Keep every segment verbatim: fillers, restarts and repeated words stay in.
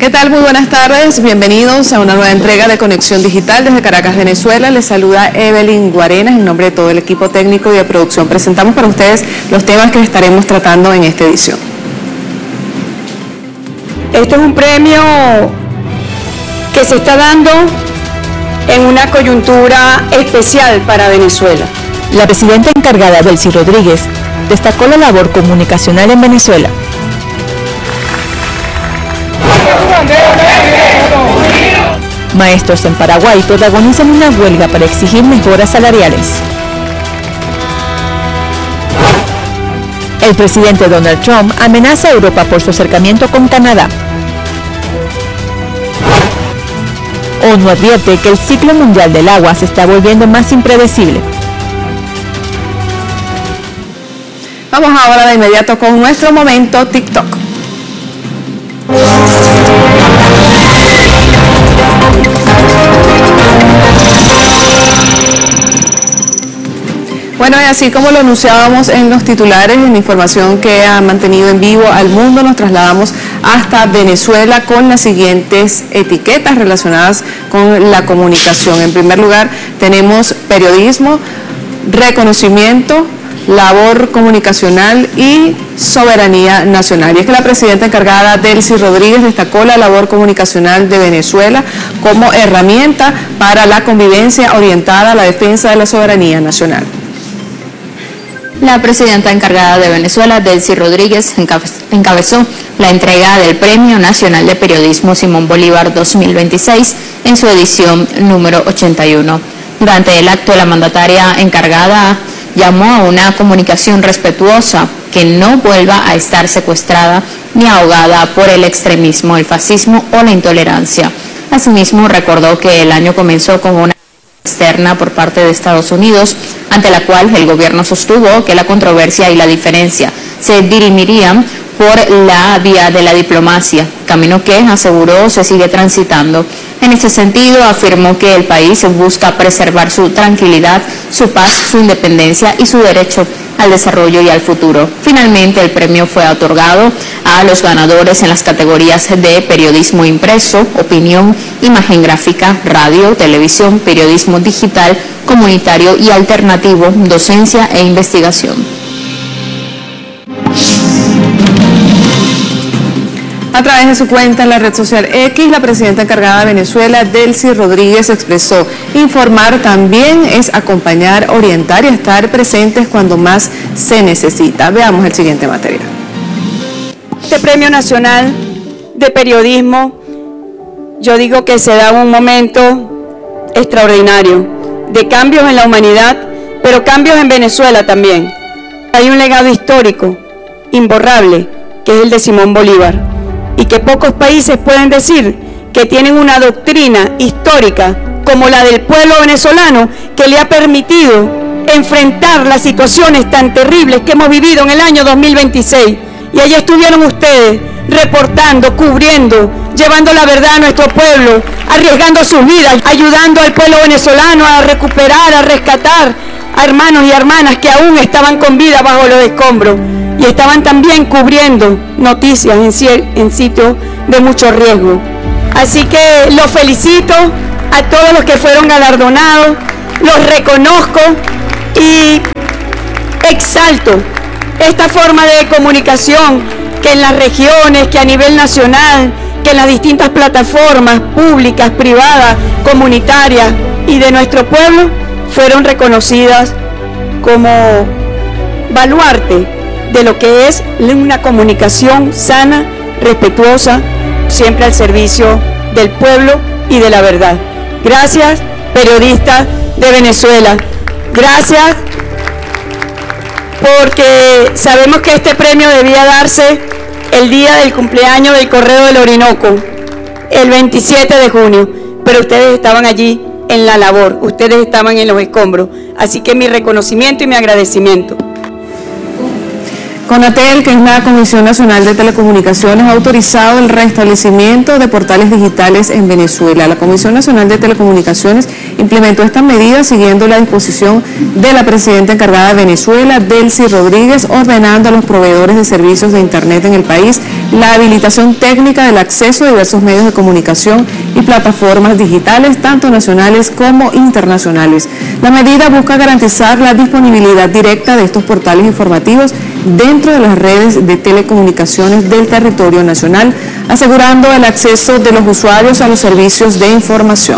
¿Qué tal? Muy buenas tardes, bienvenidos a una nueva entrega de Conexión Digital desde Caracas, Venezuela. Les saluda Evelyn Guarenas en nombre de todo el equipo técnico y de producción. Presentamos para ustedes los temas que estaremos tratando en esta edición. Este es un premio que se está dando en una coyuntura especial para Venezuela. La presidenta encargada, Delcy Rodríguez, destacó la labor comunicacional en Venezuela. Maestros en Paraguay protagonizan una huelga para exigir mejoras salariales. El presidente Donald Trump amenaza a Europa por su acercamiento con Canadá. ONU advierte que el ciclo mundial del agua se está volviendo más impredecible. Vamos ahora de inmediato con nuestro momento TikTok. Bueno, y así como lo anunciábamos en los titulares, en información que ha mantenido en vivo al mundo, nos trasladamos hasta Venezuela con las siguientes etiquetas relacionadas con la comunicación. En primer lugar, tenemos periodismo, reconocimiento, labor comunicacional y soberanía nacional. Y es que la presidenta encargada, Delcy Rodríguez, destacó la labor comunicacional de Venezuela como herramienta para la convivencia orientada a la defensa de la soberanía nacional. La presidenta encargada de Venezuela, Delcy Rodríguez, encabezó la entrega del Premio Nacional de Periodismo Simón Bolívar dos mil veintiséis en su edición número ochenta y uno. Durante el acto, la mandataria encargada llamó a una comunicación respetuosa que no vuelva a estar secuestrada ni ahogada por el extremismo, el fascismo o la intolerancia. Asimismo, recordó que el año comenzó con una externa por parte de Estados Unidos, ante la cual el gobierno sostuvo que la controversia y la diferencia se dirimirían por la vía de la diplomacia, camino que, aseguró, se sigue transitando. En ese sentido, afirmó que el país busca preservar su tranquilidad, su paz, su independencia y su derecho al desarrollo y al futuro. Finalmente, el premio fue otorgado a los ganadores en las categorías de periodismo impreso, opinión, imagen gráfica, radio, televisión, periodismo digital, comunitario y alternativo, docencia e investigación. A través de su cuenta en la red social X, la presidenta encargada de Venezuela, Delcy Rodríguez, expresó: informar también es acompañar, orientar y estar presentes cuando más se necesita. Veamos el siguiente material. Este Premio Nacional de Periodismo, yo digo que se da en un momento extraordinario de cambios en la humanidad, pero cambios en Venezuela también. Hay un legado histórico imborrable, que es el de Simón Bolívar, y que pocos países pueden decir que tienen una doctrina histórica como la del pueblo venezolano, que le ha permitido enfrentar las situaciones tan terribles que hemos vivido en el año dos mil veintiséis. Y allí estuvieron ustedes reportando, cubriendo, llevando la verdad a nuestro pueblo, arriesgando sus vidas, ayudando al pueblo venezolano a recuperar, a rescatar a hermanos y hermanas que aún estaban con vida bajo los escombros. Y estaban también cubriendo noticias en, en sitios de mucho riesgo. Así que los felicito a todos los que fueron galardonados, los reconozco y exalto esta forma de comunicación que en las regiones, que a nivel nacional, que en las distintas plataformas públicas, privadas, comunitarias y de nuestro pueblo fueron reconocidas como baluarte de lo que es una comunicación sana, respetuosa, siempre al servicio del pueblo y de la verdad. Gracias, periodistas de Venezuela. Gracias, porque sabemos que este premio debía darse el día del cumpleaños del Correo del Orinoco, el veintisiete de junio, pero ustedes estaban allí en la labor, ustedes estaban en los escombros. Así que mi reconocimiento y mi agradecimiento. CONATEL, que es la Comisión Nacional de Telecomunicaciones, ha autorizado el restablecimiento de portales digitales en Venezuela. La Comisión Nacional de Telecomunicaciones implementó esta medida siguiendo la disposición de la presidenta encargada de Venezuela, Delcy Rodríguez, ordenando a los proveedores de servicios de Internet en el país la habilitación técnica del acceso a diversos medios de comunicación y plataformas digitales, tanto nacionales como internacionales. La medida busca garantizar la disponibilidad directa de estos portales informativos dentro de las redes de telecomunicaciones del territorio nacional, asegurando el acceso de los usuarios a los servicios de información.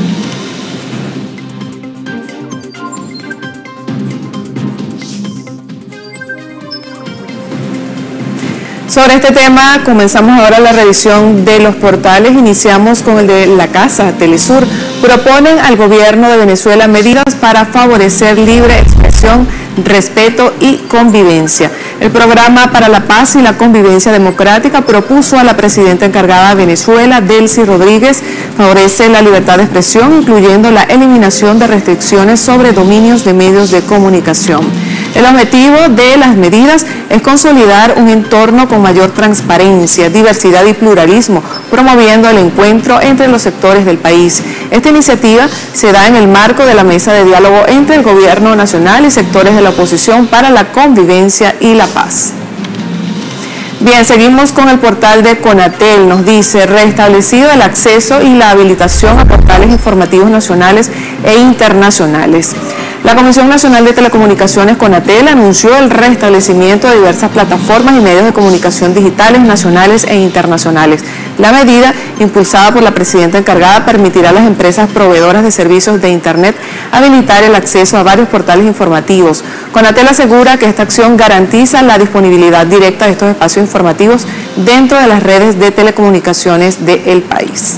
Sobre este tema comenzamos ahora la revisión de los portales. Iniciamos con el de la Casa Telesur. Proponen al gobierno de Venezuela medidas para favorecer libre expresión, respeto y convivencia. El Programa para la Paz y la Convivencia Democrática propuso a la presidenta encargada de Venezuela, Delcy Rodríguez, favorece la libertad de expresión, incluyendo la eliminación de restricciones sobre dominios de medios de comunicación. El objetivo de las medidas es consolidar un entorno con mayor transparencia, diversidad y pluralismo, promoviendo el encuentro entre los sectores del país. Esta iniciativa se da en el marco de la mesa de diálogo entre el gobierno nacional y sectores de la oposición para la convivencia y la paz. Bien, seguimos con el portal de Conatel. Nos dice, restablecido el acceso y la habilitación a portales informativos nacionales e internacionales. La Comisión Nacional de Telecomunicaciones, Conatel, anunció el restablecimiento de diversas plataformas y medios de comunicación digitales nacionales e internacionales. La medida, impulsada por la presidenta encargada, permitirá a las empresas proveedoras de servicios de Internet habilitar el acceso a varios portales informativos. Conatel asegura que esta acción garantiza la disponibilidad directa de estos espacios informativos dentro de las redes de telecomunicaciones del país.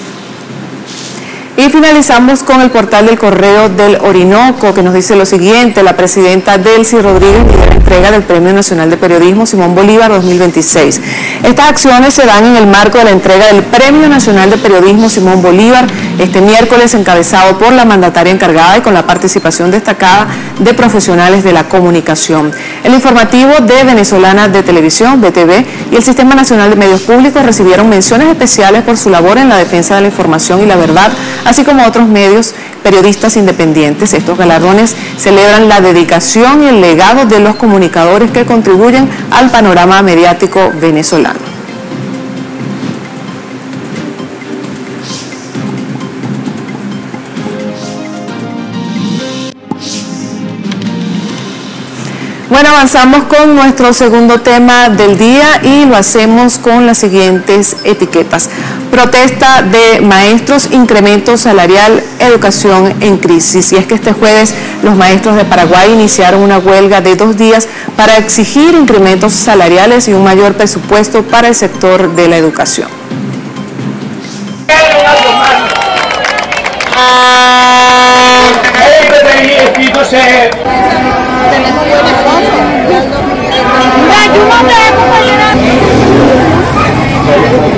Y finalizamos con el portal del Correo del Orinoco, que nos dice lo siguiente: la presidenta Delcy Rodríguez lidera la entrega del Premio Nacional de Periodismo Simón Bolívar dos mil veintiséis. Estas acciones se dan en el marco de la entrega del Premio Nacional de Periodismo Simón Bolívar, este miércoles, encabezado por la mandataria encargada y con la participación destacada de profesionales de la comunicación. El informativo de Venezolana de Televisión, V T V, y el Sistema Nacional de Medios Públicos recibieron menciones especiales por su labor en la defensa de la información y la verdad, así como otros medios periodistas independientes. Estos galardones celebran la dedicación y el legado de los comunicadores que contribuyen al panorama mediático venezolano. Bueno, avanzamos con nuestro segundo tema del día y lo hacemos con las siguientes etiquetas. Protesta de maestros, incremento salarial, educación en crisis. Y es que este jueves los maestros de Paraguay iniciaron una huelga de dos días para exigir incrementos salariales y un mayor presupuesto para el sector de la educación. Ayúdame, compañera.